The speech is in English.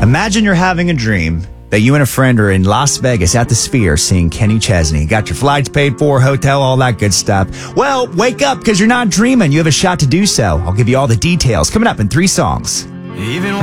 Imagine you're having a dream that you and a friend are in Las Vegas at the Sphere seeing Kenny Chesney. Got your flights paid for, hotel, all that good stuff. Well, wake up because you're not dreaming. You have a shot to do so. I'll give you all the details coming up in 3 songs. Even